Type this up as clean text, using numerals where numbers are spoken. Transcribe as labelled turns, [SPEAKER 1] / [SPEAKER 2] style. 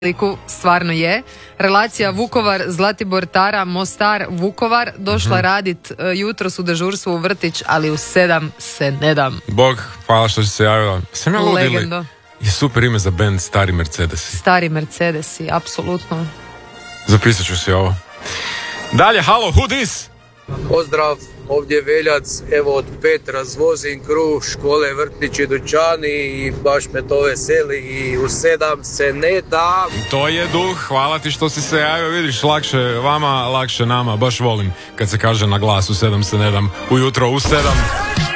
[SPEAKER 1] liku stvarno je. Relacija Vukovar, Zlatibor, Tara, Mostar, Vukovar došla radit jutros u dežurstvu u vrtić, ali u 7 se ne dam.
[SPEAKER 2] Bog, hvala što si se javila. Sam ja lud ili je super ime za band Stari Mercedesi?
[SPEAKER 1] Stari Mercedesi, apsolutno.
[SPEAKER 2] Zapisat ću si ovo. Dalje, halo, who this?
[SPEAKER 3] Pozdrav, ovdje je Veljac, evo od 5 razvozim kruh, škole, vrtići, dućani i baš me to veseli i u 7 se ne dam.
[SPEAKER 2] To je duh, hvala ti što si se javio, vidiš, lakše vama, lakše nama, baš volim kad se kaže na glas u 7 se ne dam, ujutro u 7.